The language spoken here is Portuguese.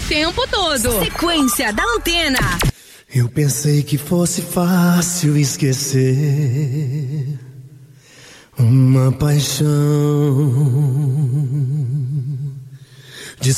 tempo todo. Sequência da Antena. Eu pensei que fosse fácil esquecer uma paixão